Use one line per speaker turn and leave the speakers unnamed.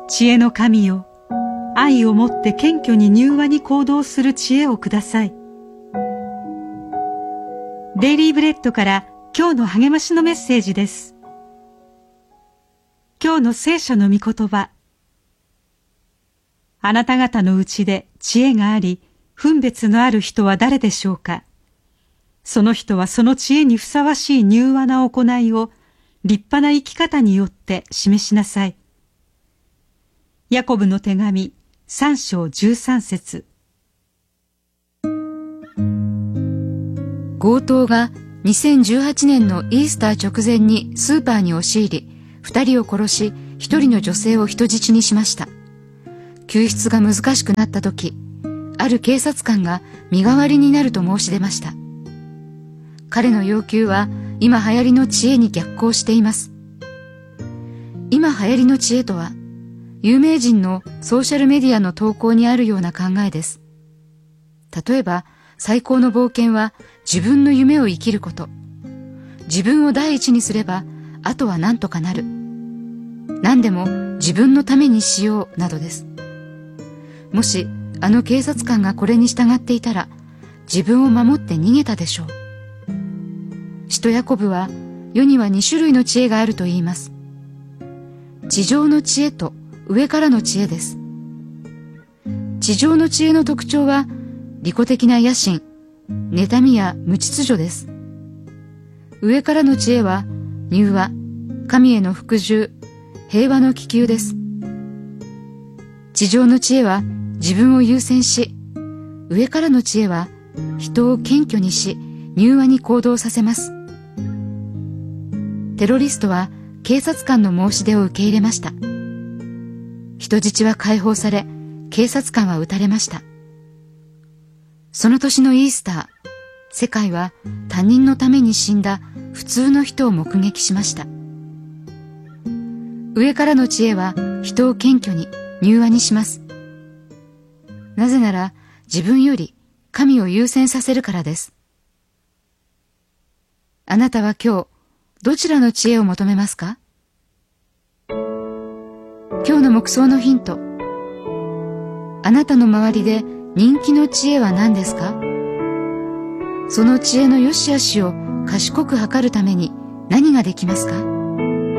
知恵の神よ、愛をもって謙虚に柔和に行動する知恵をください。デイリーブレッドから今日の励ましのメッセージです。今日の聖書の御言葉。あなた方のうちで知恵があり、分別のある人は誰でしょうか。その人はその知恵にふさわしい柔和な行いを立派な生き方によって示しなさい。ヤコブの手紙3章13節。
強盗が2018年のイースター直前にスーパーに押し入り、2人を殺し、1人の女性を人質にしました。救出が難しくなった時、ある警察官が身代わりになると申し出ました。彼の要求は今流行りの知恵に逆行しています。今流行りの知恵とは、有名人のソーシャルメディアの投稿にあるような考えです。例えば、最高の冒険は自分の夢を生きること。自分を第一にすれば、あとは何とかなる。何でも自分のためにしようなどです。もし、あの警察官がこれに従っていたら、自分を守って逃げたでしょう。使徒ヤコブは、世には2種類の知恵があると言います。地上の知恵と上からの知恵です。地上の知恵の特徴は、利己的な野心、妬みや無秩序です。上からの知恵は、柔和、神への服従、平和の希求です。地上の知恵は自分を優先し、上からの知恵は人を謙虚にし、柔和に行動させます。テロリストは警察官の申し出を受け入れました。人質は解放され、警察官は撃たれました。その年のイースター、世界は他人のために死んだ普通の人を目撃しました。上からの知恵は人を謙虚に柔和にします。なぜなら自分より神を優先させるからです。あなたは今日どちらの知恵を求めますか？今日の黙想のヒント。あなたの周りで人気の知恵は何ですか？その知恵の良し悪しを賢く測るために何ができますか？